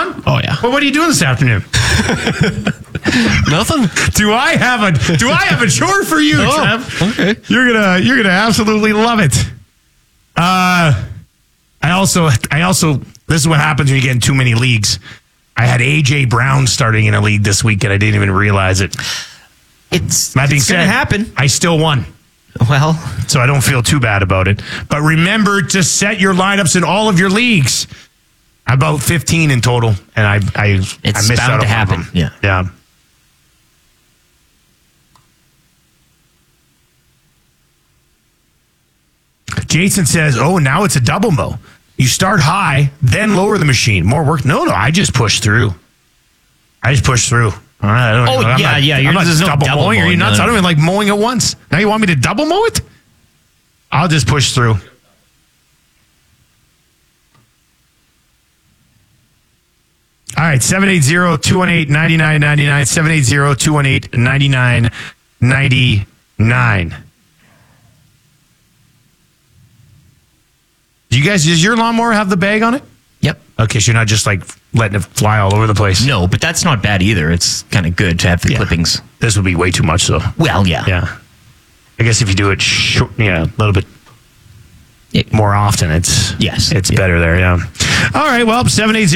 on? Oh, yeah. Well, what are you doing this afternoon? Nothing. Do I have a chore for you, Trev? Okay. You're gonna absolutely love it. I also this is what happens when you get in too many leagues. I had AJ Brown starting in a league this week and I didn't even realize it. It's That being said, going to happen. I still won. Well, So I don't feel too bad about it. But remember to set your lineups in all of your leagues. About 15 in total, and I It's missed bound out to on happen. one of them. Yeah. Jason says, "Oh, now it's a double mow. You start high, then lower the machine. More work. No, I just push through. I just push through. I don't Oh, know. I'm yeah. I'm not There's no double double mowing. Are you mowing, nuts? no. I don't even like mowing at once. Now you want me to double mow it? I'll just push through." All right, 780-218-9999, 780-218-9999. Do you guys, does your lawnmower have the bag on it? yep. Okay, so you're not just like letting it fly all over the place. No, but that's not bad either. It's kind of good to have the clippings. This would be way too much, though. Well, yeah. Yeah. I guess if you do it a little bit more often, it's better there, yeah. All right, well,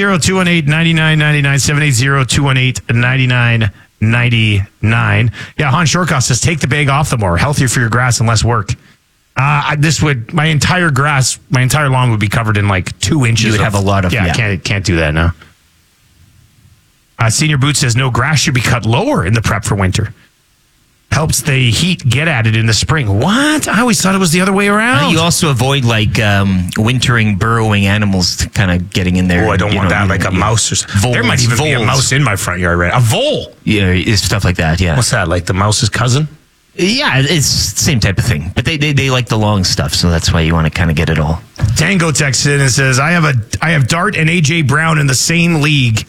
780-218-9999, 780-218-9999. Yeah, Han Shortcoff says, take the bag off the mower. Healthier for your grass and less work. My entire lawn would be covered in like 2 inches. You would have a lot of, Can't do that now. Senior Boot says, no, grass should be cut lower in the prep for winter. Helps the heat get at it in the spring. What? I always thought it was the other way around. You also avoid like wintering, burrowing animals kind of getting in there. Oh, I don't want that, like a mouse or something. There might even be a mouse in my front yard, right? A vole. Yeah, stuff like that, yeah. What's that, like the mouse's cousin? Yeah, it's the same type of thing. But they like the long stuff, so that's why you want to kind of get it all. Tango texts in and says, I have Dart and AJ Brown in the same league.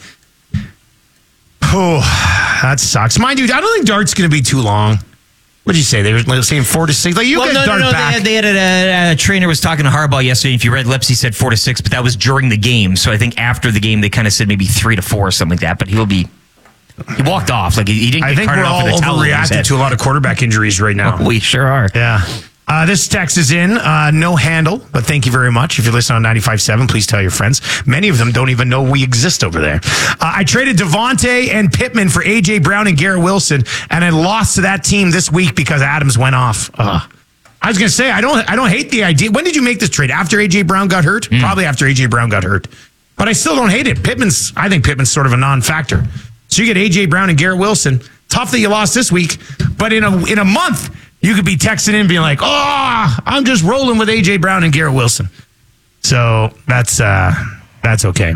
Oh, that sucks. Mind you, I don't think Dart's going to be too long. What did you say? They were saying 4 to 6. Like you get Dart back. They had a trainer was talking to Harbaugh yesterday. If you read lips, he said 4 to 6, but that was during the game. So I think after the game, they kind of said maybe 3 to 4 or something like that. But he walked off. Like he didn't. I think we're all overreacting to a lot of quarterback injuries right now. We sure are. Yeah. This text is in, no handle, but thank you very much. If you listen on 95.7, please tell your friends. Many of them don't even know we exist over there. I traded Devontae and Pittman for A.J. Brown and Garrett Wilson, and I lost to that team this week because Adams went off. I was going to say, I don't hate the idea. When did you make this trade? After A.J. Brown got hurt? Probably after A.J. Brown got hurt. But I still don't hate it. I think Pittman's sort of a non-factor. So you get A.J. Brown and Garrett Wilson. Tough that you lost this week, but in a month, you could be texting in being like, I'm just rolling with A.J. Brown and Garrett Wilson. So that's okay.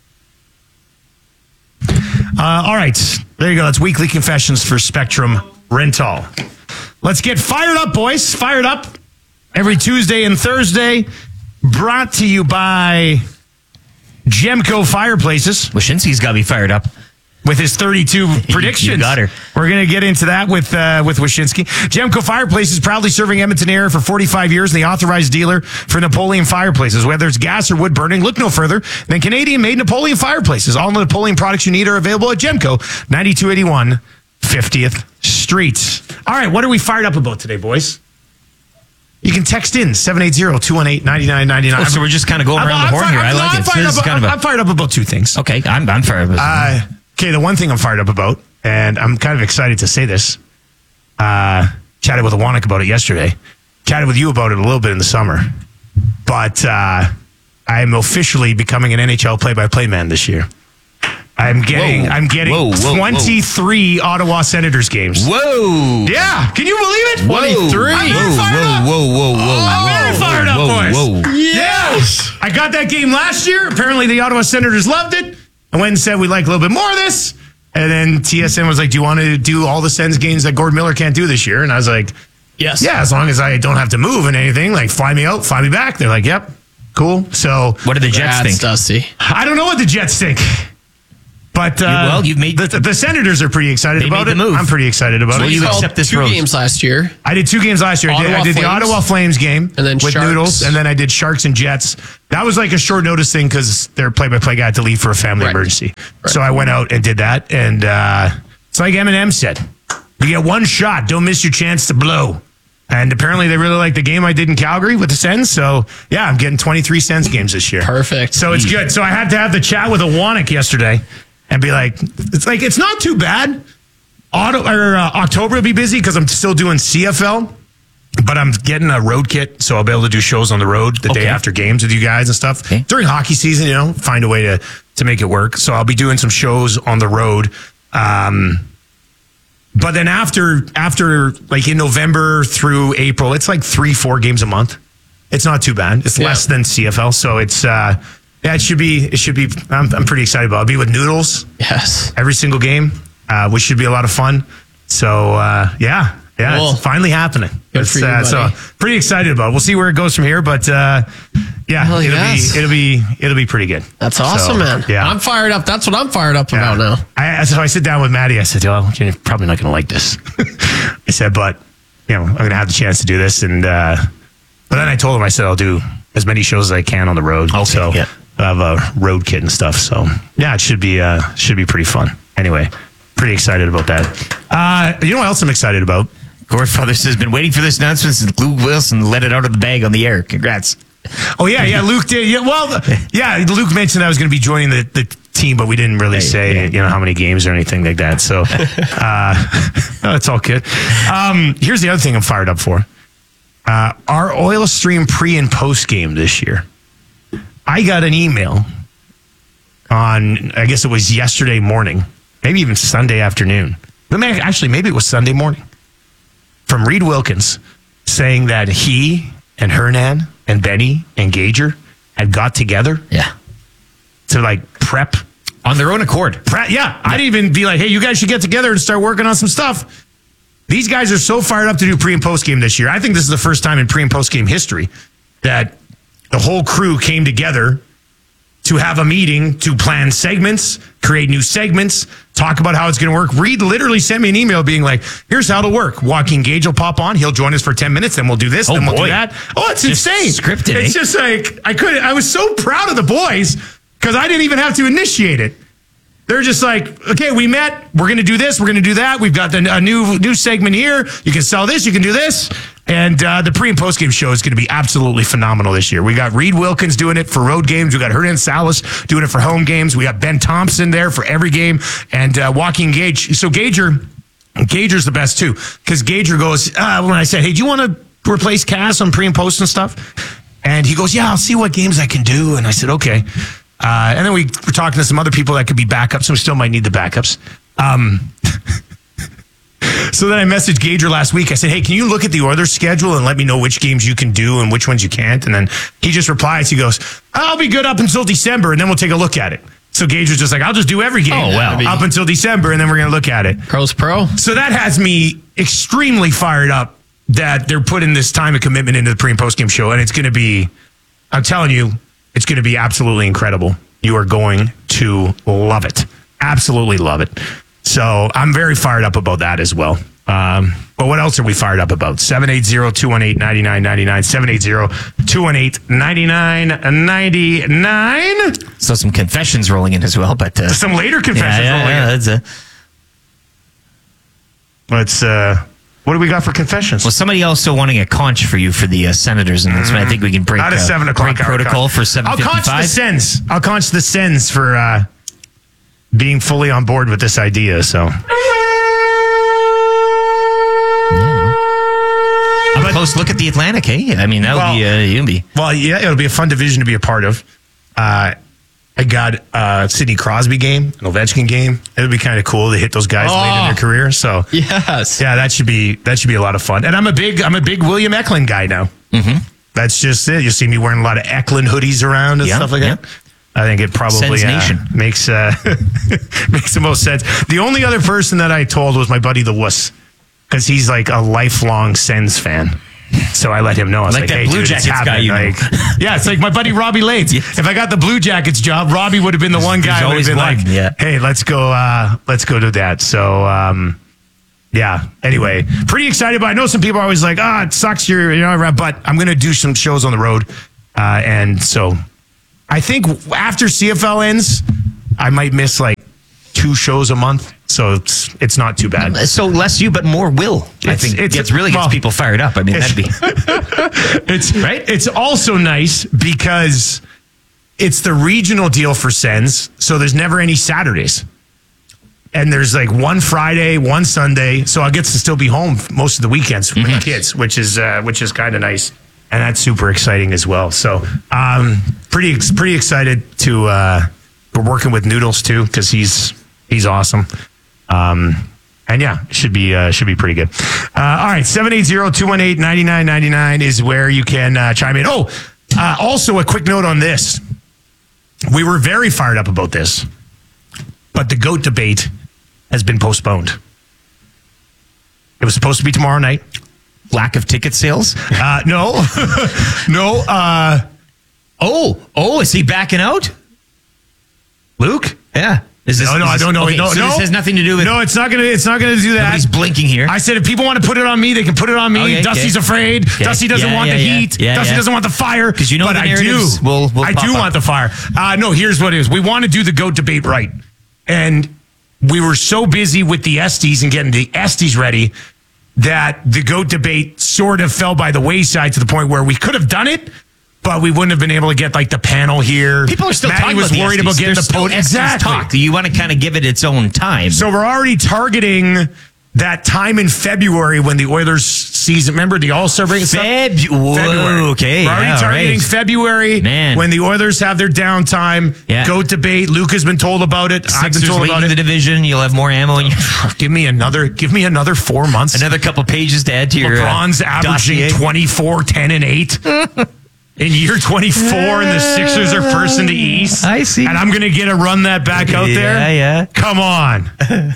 All right. There you go. That's weekly confessions for Spectrum Rental. Let's get fired up, boys. Fired up every Tuesday and Thursday. Brought to you by Gemco Fireplaces. Wyshynski's got to be fired up. With his 32 predictions. You got her. We're going to get into that with Wyshynski. Gemco Fireplaces, proudly serving Edmonton area for 45 years, and the authorized dealer for Napoleon Fireplaces. Whether it's gas or wood burning, look no further than Canadian-made Napoleon Fireplaces. All the Napoleon products you need are available at Gemco, 9281 50th Street. All right, what are we fired up about today, boys? You can text in 780-218-9999. Oh, so we're just kind of going around the horn here. I like it. I'm fired up about 2 things. Okay, I'm fired up. Okay, the one thing I'm fired up about, and I'm kind of excited to say this, chatted with Awanik about it yesterday, chatted with you about it a little bit in the summer, but I'm officially becoming an NHL play-by-play man this year. I'm getting 23 Ottawa Senators games. Whoa! Yeah, can you believe it? 23. I'm very fired up. I'm very fired up, boys. Yes! I got that game last year. Apparently the Ottawa Senators loved it. I went and said we'd like a little bit more of this. And then TSN was like, do you want to do all the Sens games that Gord Miller can't do this year? And I was like, yes. Yeah, as long as I don't have to move and anything, like fly me out, fly me back. They're like, yep, cool. So what do the Jets think? Dusty. I don't know what the Jets think. But you've made the Senators are pretty excited They about made it. the move. I'm pretty excited about So it. you Called accept this 2 rose. games last year. I did 2 games last year. I Ottawa did the Flames. Ottawa Flames game And then with Sharks. Noodles, and then I did Sharks and Jets. That was like a short notice thing because their play-by-play guy had to leave for a family Right. emergency. Right. So I went out and did that, and it's like Eminem said, you get one shot, don't miss your chance to blow. And apparently they really like the game I did in Calgary with the Sens. So yeah, I'm getting 23 Sens games this year. Perfect. So it's good. So I had to have the chat with Awanik yesterday and be like, it's not too bad. October will be busy because I'm still doing CFL, but I'm getting a road kit, so I'll be able to do shows on the road the day after games with you guys and stuff. Okay. During hockey season, find a way to make it work. So I'll be doing some shows on the road. But then after like in November through April, it's like 3-4 games a month. It's not too bad. It's less than CFL, so it's it should be. I'm pretty excited about it. I'll be with Noodles Yes. every single game, which should be a lot of fun. So yeah, Cool. it's finally happening. Good for you, buddy. So pretty excited about it. We'll see where it goes from here, but Hell yes. it'll be pretty good. That's awesome, So, man. Yeah, I'm fired up. That's what I'm fired up about now. So I sit down with Maddie. I said, "Well, you're probably not going to like this." I said, "But I'm going to have the chance to do this." And but then I told him, I said, "I'll do as many shows as I can on the road." Okay, So yeah. I have a road kit and stuff. So yeah, it should be pretty fun. Anyway, pretty excited about that. You know what else I'm excited about? Gord Fathers has been waiting for this announcement since Luke Wilson let it out of the bag on the air. Congrats. Oh yeah, Luke did. Yeah, well, yeah, Luke mentioned I was going to be joining the team, but we didn't really say how many games or anything like that. So it's all good. Here's the other thing I'm fired up for: our Oil Stream pre and post game this year. I got an email on, I guess it was yesterday morning, maybe even Sunday afternoon. Actually, maybe it was Sunday morning, from Reed Wilkins saying that he and Hernan and Benny and Gager had got together to like prep On their own accord. Yeah, I'd even be like, hey, you guys should get together and start working on some stuff. These guys are so fired up to do pre and post game this year. I think this is the first time in pre and post game history that the whole crew came together to have a meeting to plan segments, create new segments, talk about how it's going to work. Reed literally sent me an email being like, here's how it'll work. Joaquin Gage will pop on. He'll join us for 10 minutes. Then we'll do this. Then we'll do that. Oh, it's Just insane. scripted, It's just like, I was so proud of the boys because I didn't even have to initiate it. They're just like, okay, we met. We're going to do this. We're going to do that. We've got a new segment here. You can sell this. You can do this. And the pre and post game show is going to be absolutely phenomenal this year. We got Reed Wilkins doing it for road games. We got Hernan Salas doing it for home games. We got Ben Thompson there for every game, and Joaquin Gage. So Gager's the best too, because Gager goes when I said, "Hey, do you want to replace Cass on pre and post and stuff?" And he goes, "Yeah, I'll see what games I can do." And I said, "Okay." And then we were talking to some other people that could be backups, so we still might need the backups. So then I messaged Gager last week. I said, hey, can you look at the Oilers schedule and let me know which games you can do and which ones you can't? And then he just replies, he goes, I'll be good up until December, and then we'll take a look at it. So Gager's just like, I'll just do every game up until December, and then we're going to look at it. Pro's pro. So that has me extremely fired up that they're putting this time and commitment into the pre and post game show. And it's going to be, I'm telling you, it's going to be absolutely incredible. You are going to love it. Absolutely love it. So I'm very fired up about that as well. But what else are we fired up about? 780-218-9999. 780-218-9999. So some confessions rolling in as well, but Some later confessions rolling in. That's What do we got for confessions? well, somebody also wanting a conch for you for the Senators, and that's why I think we can break Not a 7 o'clock break hour protocol for I'll conch the 7:55. Sens. I'll conch the Sens for being fully on board with this idea. So A close look at the Atlantic, hey? I mean, that would be you'll be. Well, yeah, it'll be a fun division to be a part of. I got a Sidney Crosby game, an Ovechkin game. It would be kind of cool to hit those guys late in their career. So Yes. yeah, that should be a lot of fun. And I'm a big William Eklund guy now. Mm-hmm. That's just it. You see me wearing a lot of Eklund hoodies around and stuff like that. I think it probably Sens Nation. makes makes the most sense. The only other person that I told was my buddy the Wuss, because he's like a lifelong Sens fan. So I let him know. I was like, that hey, Blue dude, Jackets it's guy, happening. Yeah, it's like my buddy Robbie Lates. If I got the Blue Jackets job, Robbie would have been the one guy who would have been like, hey, let's go do that. So, yeah. Anyway, pretty excited. But I know some people are always like, it sucks. But I'm going to do some shows on the road. And so I think after CFL ends, I might miss like 2 shows a month. So it's not too bad. So less you, but more Will. I think it really gets people fired up. I mean, that'd be right. It's also nice because it's the regional deal for Sens. So there's never any Saturdays. And there's like one Friday, one Sunday. So I get to still be home most of the weekends with my kids, which is kind of nice. And that's super exciting as well. So pretty excited to we're working with Noodles too, because he's awesome. And yeah, should be pretty good. All right, 780-218-9999 is where you can chime in. Also a quick note on this. We were very fired up about this, but the GOAT debate has been postponed. It was supposed to be tomorrow night. Lack of ticket sales? No. Is he backing out? Luke? Yeah. I don't know. Okay, no, this has nothing to do with. No, it's not gonna do that. He's blinking here. I said if people want to put it on me, they can put it on me. Okay, Dusty's afraid. Okay. Dusty doesn't want the heat. Dusty doesn't want the fire. Because you know but the I do. narratives will I do want the fire. No, here's what it is. We want to do the GOAT debate right, and we were so busy with the Esties and getting the Esties ready that the GOAT debate sort of fell by the wayside to the point where we could have done it, but we wouldn't have been able to get like the panel here. People are still Maddie talking was about worried about getting the podium. Exactly. Talk. You want to kind of give it its own time. So we're already targeting that time in February when the Oilers season. Remember the All-Star break? February. Okay. We're already targeting February when the Oilers have their downtime. Yeah. GOAT debate. Luke has been told about it. I've been told about it. The division. You'll have more ammo. In your give me another 4 months. Another couple pages to add to your LeBron's averaging dossier. 24, 10, and 8. In year 24, and the Sixers are first in the East. I see. And I'm going to get to run that back out there? Yeah. Come on.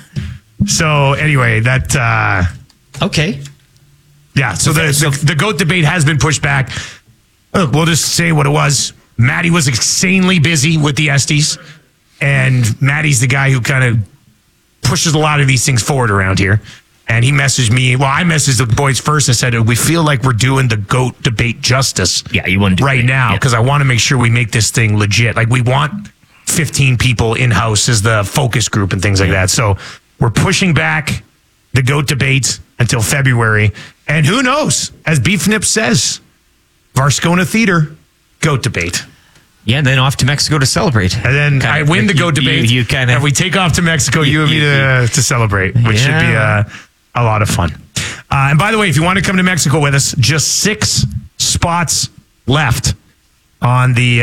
So, anyway, that... okay. Yeah, so the GOAT debate has been pushed back. Look, we'll just say what it was. Maddie was insanely busy with the Esties, and Maddie's the guy who kind of pushes a lot of these things forward around here. And he messaged me. Well, I messaged the boys first and said, we feel like we're doing the GOAT debate justice you wouldn't do right now because I want to make sure we make this thing legit. Like, we want 15 people in-house as the focus group and things like that. So we're pushing back the GOAT debate until February. And who knows? As Beef Nip says, Varscona Theater, GOAT debate. Yeah, and then off to Mexico to celebrate. And then I win the GOAT debate. You kind of, and we take off to Mexico, you and me to celebrate, which should be a lot of fun. And by the way, if you want to come to Mexico with us, just 6 spots left on the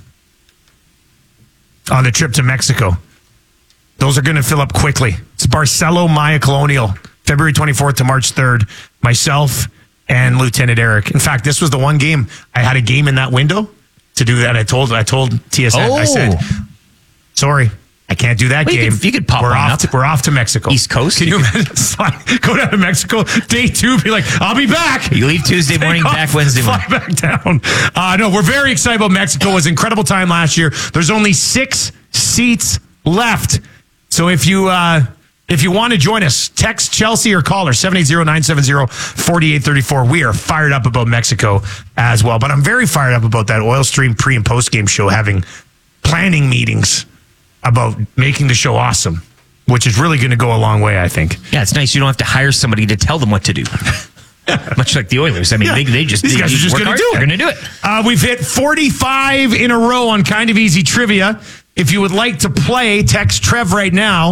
trip to Mexico. Those are going to fill up quickly. It's Barcelo Maya Colonial, February 24th to March 3rd. Myself and Lieutenant Eric. In fact, this was the one game. I had a game in that window to do that. I told TSN, I said, sorry, I can't do that game. You could pop We're off to Mexico. East Coast? Can you imagine? Go down to Mexico, day 2, be like, I'll be back. You leave Tuesday morning, back Wednesday morning. Fly back down. No, we're very excited about Mexico. It was an incredible time last year. There's only 6 seats left. So if you want to join us, text Chelsea or call her, 780-970-4834. We are fired up about Mexico as well. But I'm very fired up about that Oil Stream pre- and post-game show, having planning meetings about making the show awesome, which is really going to go a long way, I think. Yeah, it's nice. You don't have to hire somebody to tell them what to do. Much like the Oilers. I mean, these guys are just going to do it. They're going to do it. We've hit 45 in a row on Kind of Easy Trivia. If you would like to play, text Trev right now,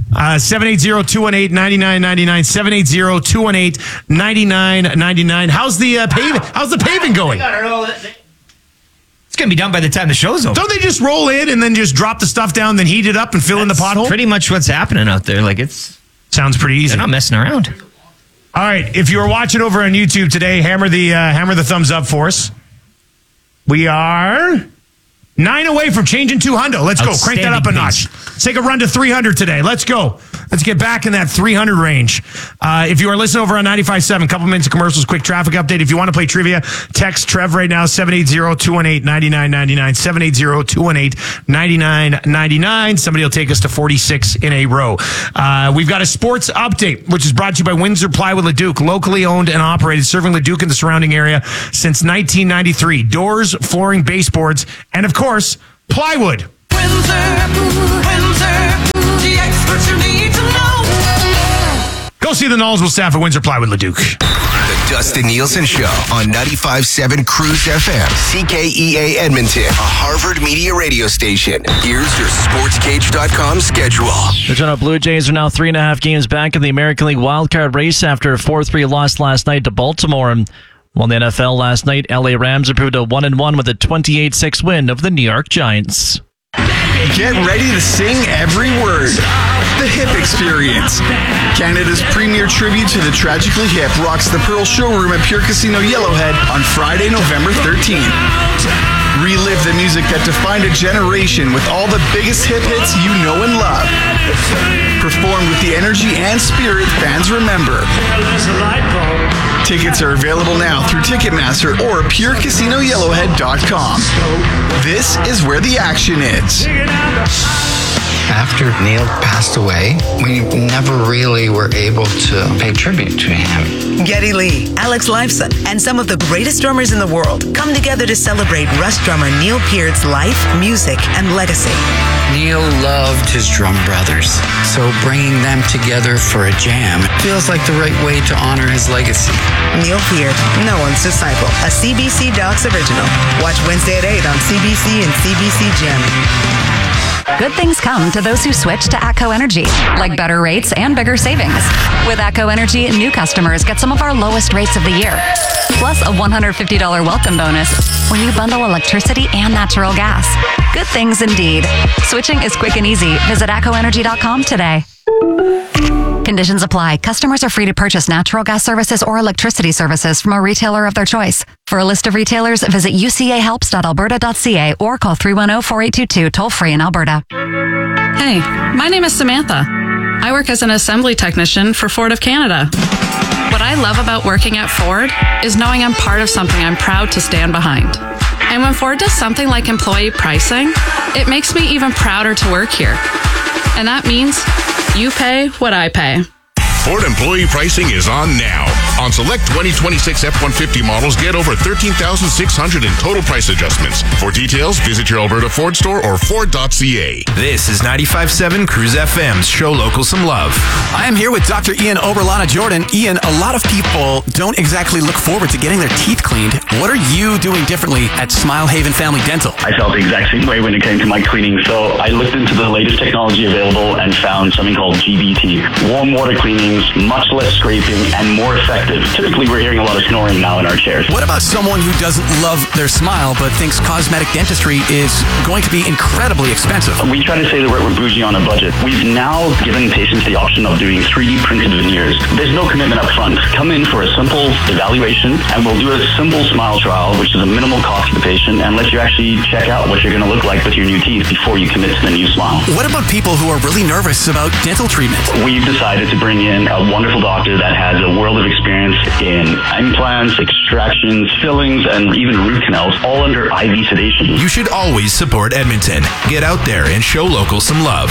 780-218-9999, 780-218-9999. How's the paving going? It's going to be done by the time the show's over. Don't they just roll in and then just drop the stuff down, then heat it up and fill in the pothole? Pretty much what's happening out there. Like, sounds pretty easy. They're not messing around. All right, if you are watching over on YouTube today, hammer the thumbs up for us. We are 9 away from changing 200. Let's go. Crank that up a notch. Let's take a run to 300 today. Let's go. Let's get back in that 300 range. If you are listening over on 95.7, couple minutes of commercials, quick traffic update. If you want to play trivia, text Trev right now, 780-218-9999, 780-218-9999. Somebody will take us to 46 in a row. We've got a sports update, which is brought to you by Windsor Plywood Leduc, locally owned and operated, serving Leduc and the surrounding area since 1993. Doors, flooring, baseboards, and of course, plywood. Windsor, the experts you need to know. Go see the knowledgeable staff at Windsor Plywood Leduc. The Dustin Nielsen Show on 95.7 Cruise FM, CKEA Edmonton, a Harvard Media radio station. Here's your SportsCage.com schedule. The Toronto Blue Jays are now 3.5 games back in the American League wildcard race after a 4-3 loss last night to Baltimore. While in the NFL last night, LA Rams improved to 1-1 with a 28-6 win over the New York Giants. Get ready to sing every word. The Hip Experience. Canada's premier tribute to the tragically hip rocks the Pearl Showroom at Pure Casino Yellowhead on Friday, November 13th. Relive the music that defined a generation with all the biggest hip hits you know and love. Performed with the energy and spirit fans remember. Tickets are available now through Ticketmaster or purecasinoyellowhead.com. This is where the action is. After Neil passed away, we never really were able to pay tribute to him. Geddy Lee, Alex Lifeson, and some of the greatest drummers in the world come together to celebrate Rush drummer Neil Peart's life, music, and legacy. Neil loved his drum brothers, so bringing them together for a jam feels like the right way to honor his legacy. Neil Peart, no one's disciple, a CBC Docs original. Watch Wednesday at 8 on CBC and CBC Gem. Good things come to those who switch to ATCO Energy, like better rates and bigger savings. With ATCO Energy, new customers get some of our lowest rates of the year, plus a $150 welcome bonus when you bundle electricity and natural gas. Good things indeed. Switching is quick and easy. Visit ATCOenergy.com today. Conditions apply. Customers are free to purchase natural gas services or electricity services from a retailer of their choice. For a list of retailers, visit ucahelps.alberta.ca or call 310-4822 toll-free in Alberta. Hey, my name is Samantha. I work as an assembly technician for Ford of Canada. What I love about working at Ford is knowing I'm part of something I'm proud to stand behind. And when Ford does something like employee pricing, it makes me even prouder to work here. And that means you pay what I pay. Ford employee pricing is on now. On select 2026 F-150 models, get over $13,600 in total price adjustments. For details, visit your Alberta Ford store or Ford.ca. This is 95.7 Cruise FM's Show Local Some Love. I am here with Dr. Ian Oberlana Jordan. Ian, a lot of people don't exactly look forward to getting their teeth cleaned. What are you doing differently at Smile Haven Family Dental? I felt the exact same way when it came to my cleaning, so I looked into the latest technology available and found something called GBT. Warm water cleanings, much less scraping, and more effective. Typically, we're hearing a lot of snoring now in our chairs. What about someone who doesn't love their smile but thinks cosmetic dentistry is going to be incredibly expensive? We try to say that we're bougie on a budget. We've now given patients the option of doing 3D printed veneers. There's no commitment up front. Come in for a simple evaluation, and we'll do a simple smile trial, which is a minimal cost to the patient, and let you actually check out what you're going to look like with your new teeth before you commit to the new smile. What about people who are really nervous about dental treatment? We've decided to bring in a wonderful doctor that has a world of experience in implants, extractions, fillings, and even root canals, all under IV sedation. You should always support Edmonton. Get out there and show local some love.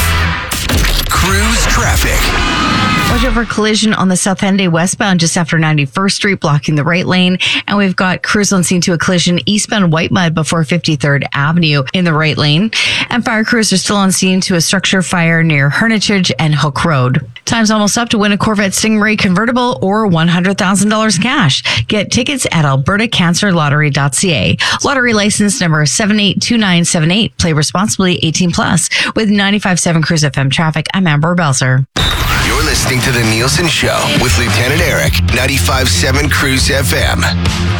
Cruise traffic. Watch out for collision on the South Henday westbound just after 91st Street, blocking the right lane. And we've got crews on scene to a collision eastbound White Mud before 53rd Avenue in the right lane. And fire crews are still on scene to a structure fire near Hermitage and Hook Road. Time's almost up to win a Corvette Stingray convertible or $100,000 cash. Get tickets at albertacancerlottery.ca. Lottery license number 782978. Play responsibly, 18 plus. With 95.7 Cruise FM traffic, I'm Amber Belzer. You're listening to The Nielsen Show with Lieutenant Eric, 95.7 Cruise FM.